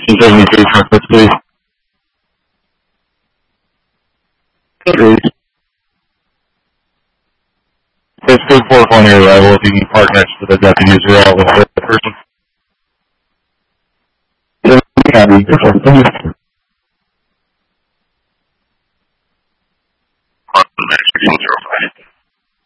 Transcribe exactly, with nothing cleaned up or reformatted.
fifteen seventy-three Northwest, please. Please. It's two four on your arrival. If you can park next to the deputies, you're out with the person. County, please.